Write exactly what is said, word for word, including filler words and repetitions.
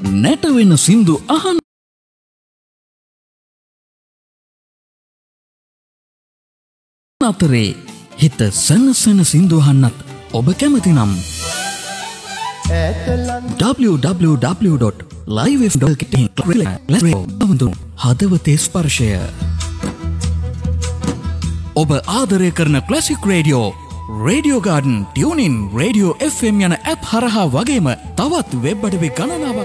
නැටවෙන සින්දු අහන්න අතරේ හිත සනසන සින්දු අහන්නත් ඔබ කැමති නම් w w w dot live f m dot k t හදවතේ ස්පර්ශය ඔබ ආදරය කරන classic radio radio garden tuning radio F M යන ඇප් හරහා වගේම තවත් වෙබ් අඩවි ගණනාවක්